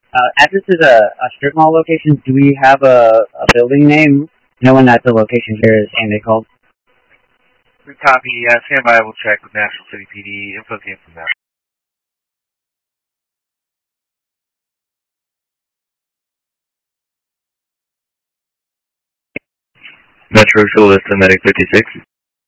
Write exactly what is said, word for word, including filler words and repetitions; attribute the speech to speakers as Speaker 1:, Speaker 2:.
Speaker 1: Uh, as this is a, a strip mall location, do we have a, a building name? Knowing that the location here is Andy called.
Speaker 2: Copy. Uh, stand by. We'll check with National City P D. Info came from that.
Speaker 3: Metro Shul, Medic fifty-six.